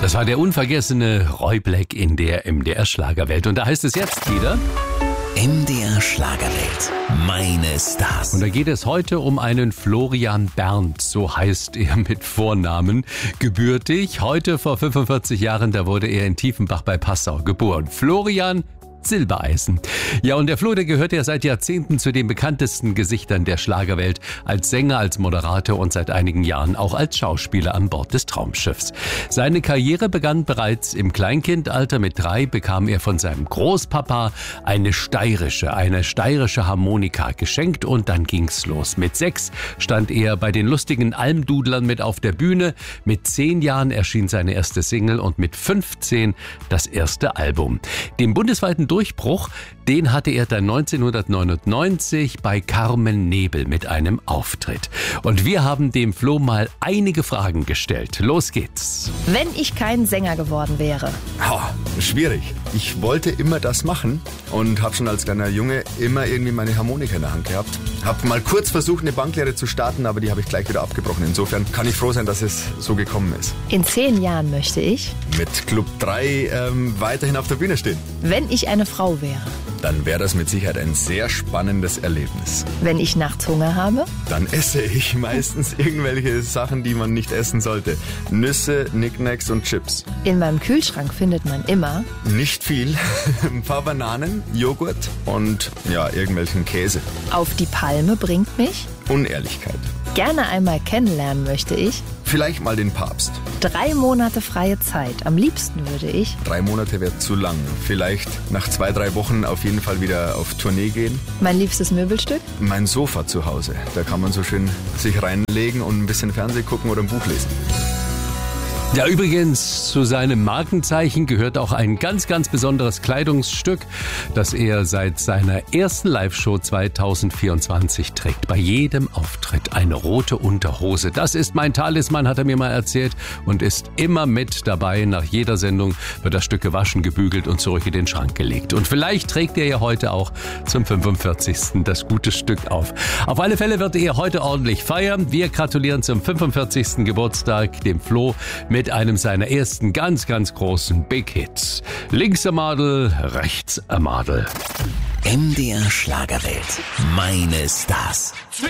Das war der unvergessene Roy Black in der MDR Schlagerwelt. Und da heißt es jetzt wieder MDR Schlagerwelt. Meine Stars. Und da geht es heute um einen Florian Berndt, so heißt er mit Vornamen, gebürtig. Heute vor 45 Jahren, da wurde er in Tiefenbach bei Passau geboren. Florian Silbereisen. Ja, und der Flo, der gehört ja seit Jahrzehnten zu den bekanntesten Gesichtern der Schlagerwelt, als Sänger, als Moderator und seit einigen Jahren auch als Schauspieler an Bord des Traumschiffs. Seine Karriere begann bereits im Kleinkindalter. Mit 3 bekam er von seinem Großpapa eine steirische Harmonika geschenkt und dann ging's los. Mit 6 stand er bei den lustigen Almdudlern mit auf der Bühne. Mit 10 Jahren erschien seine erste Single und mit 15 das erste Album. Den bundesweiten Durchbruch, den hatte er dann 1999 bei Carmen Nebel mit einem Auftritt. Und wir haben dem Flo mal einige Fragen gestellt. Los geht's. Wenn ich kein Sänger geworden wäre? Schwierig. Ich wollte immer das machen und habe schon als kleiner Junge immer irgendwie meine Harmonika in der Hand gehabt. Habe mal kurz versucht, eine Banklehre zu starten, aber die habe ich gleich wieder abgebrochen. Insofern kann ich froh sein, dass es so gekommen ist. In 10 Jahren möchte ich Mit Club 3 weiterhin auf der Bühne stehen. Wenn ich eine Frau wäre? Dann wäre das mit Sicherheit ein sehr spannendes Erlebnis. Wenn ich nachts Hunger habe? Dann esse ich meistens irgendwelche Sachen, die man nicht essen sollte. Nüsse, Knickknacks und Chips. In meinem Kühlschrank findet man immer Nicht viel. Ein paar Bananen, Joghurt und ja, irgendwelchen Käse. auf die Palme bringt mich. Unehrlichkeit. Gerne einmal kennenlernen möchte ich. Vielleicht mal den Papst. 3 Monate freie Zeit. Am liebsten würde ich 3 Monate wäre zu lang. Vielleicht nach 2-3 Wochen auf jeden Fall wieder auf Tournee gehen. mein liebstes Möbelstück. Mein Sofa zu Hause. Da kann man so schön sich reinlegen und ein bisschen Fernsehen gucken oder ein Buch lesen. Ja, übrigens, zu seinem Markenzeichen gehört auch ein ganz, ganz besonderes Kleidungsstück, das er seit seiner ersten Live-Show 2024 trägt. Bei jedem Auftritt eine rote Unterhose. Das ist mein Talisman, hat er mir mal erzählt, und ist immer mit dabei. Nach jeder Sendung wird das Stück gewaschen, gebügelt und zurück in den Schrank gelegt. Und vielleicht trägt er ja heute auch zum 45. das gute Stück auf. Auf alle Fälle wird er heute ordentlich feiern. Wir gratulieren zum 45. Geburtstag dem Flo mit einem seiner ersten ganz, ganz großen Big Hits. Links ein Madel, rechts ein Madel. MDR Schlagerwelt. Meine Stars.